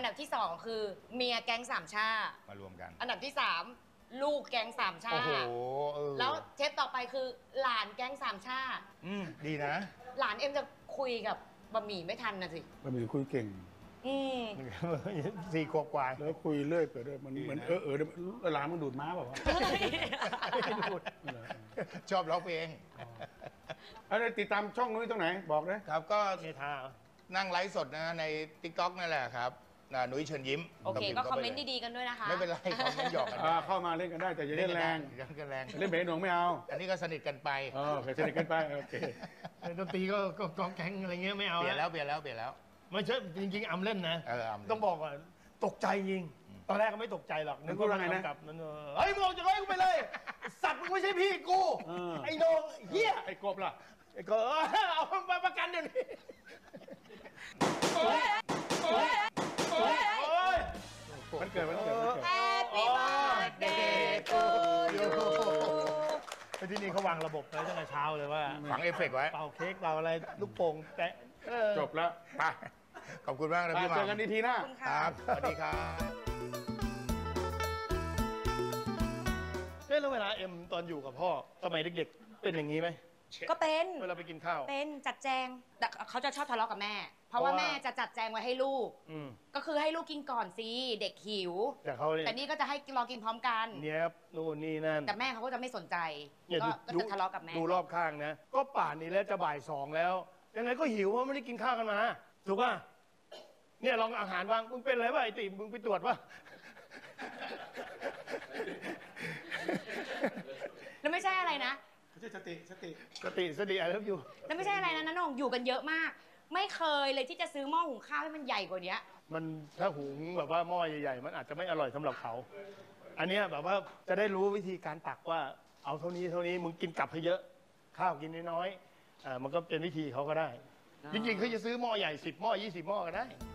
นดับที่2คือเมียแก๊งสามชามารวมกันอันดับที่3ลูกแก๊งสามชาโอ้โหแล้วเทปต่อไปคือหลานแก๊งสามชาดีนะหลานเอ็มจะคุยกับบะหมี่ไม่ทันนะสิบะหมี่คุยเก่ง 4 ขวบกว่าแล้วคุยเรื่อยเปื่อยด้วยมันเหมือนร้านมันดูดม้าแบบว่าชอบร้องเพลงอะไรติดตามช่องนุ้ยตรงไหนบอกเลยครับก็นั่งไลฟ์สดนะใน TikTok นั่นแหละครับนุ้ยเชิญยิ้มโอเคก็คอมเมนต์ดีๆกันด้วยนะคะไม่เป็นไรคอมเมนต์หยอกกันเข้ามาเล่นกันได้แต่อย่าเล่นแรงเล่นเบสหนงไม่เอาอันนี้ก็สนิทกันไปสนิทกันไปโอเคดนตรีก็กองแก๊งอะไรเงี้ยไม่เอาเปลี่ยนแล้วไม่ใช่จริงๆอำเล่นนะต้องบอกว่าตกใจจริงตอนแรกก็ไม่ตกใจหรอกนึกว่าไงนะนั่นเฮ้ยมึงออกจากไอ้กูไปเลยสัตว์มึงไม่ใช่พี่กูไอ้โดงเฮียไอ้กบล่ะไอ้กบเอามาประกันเดี๋ยวนี้มันเกิด Happy birthday to you ที่นี่เขาวางระบบไว้ตั้งแต่เช้าเลยว่าฝังเอฟเฟกต์ไว้เป่าเค้กเป่าอะไรลูกโป่งแตะจบแล้วไปขอบคุณมากนะพี่มาเจอกันทีหน้าครับสวัสดีครับแล้วเวลาเอ็มตอนอยู่กับพ่อสมัยเด็กๆเป็นอย่างนี้ไหมก็เป็นเวลาไปกินข้าวเป็นจัดแจงแต่เขาจะชอบทะเลาะกับแม่เพราะว่าแม่จะจัดแจงไว้ให้ลูกก็คือให้ลูกกินก่อนสิเด็กหิวแต่นี่ก็จะให้รอกินพร้อมกันเนี่ยนู่นนี่นั่นแต่แม่เขาก็จะไม่สนใจก็จะทะเลาะกับแม่ดูรอบข้างนะก็ป่านนี้แล้วจะบ่าย2แล้วยังไงก็หิวเพราะไม่ได้กินข้าวกันมาถูกป่ะเนี่ยลองอาหารบ้างมึงเป็นอะไรวะไอ้ติมึงไปตรวจป่ะแล้วไม่ใช่อะไรนะสติอะไรแล้วอยู่แล้วไม่ใช่อะไรนะน้องอยู่กันเยอะมากไม่เคยเลยที่จะซื้อหม้อหุงข้าวให้มันใหญ่กว่านี้มันถ้าหุงแบบว่าหม้อใหญ่ๆมันอาจจะไม่อร่อยสำหรับเขาอันนี้แบบว่าจะได้รู้วิธีการตักว่าเอาเท่านี้มึงกินกลับให้เยอะข้าวกินน้อยๆมันก็เป็นวิธีเขาก็ได้จริงๆเขาจะซื้อหม้อใหญ่10 หม้อ20 หม้อก็ได้